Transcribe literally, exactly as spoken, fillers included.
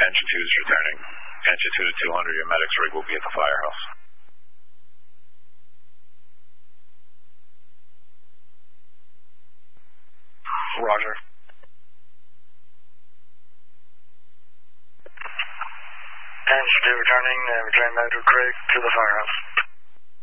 Engine two is returning. Engine two to two hundred, your medics rig will be at the firehouse. Roger. Engine two returning, uh, returning medic rig to the firehouse.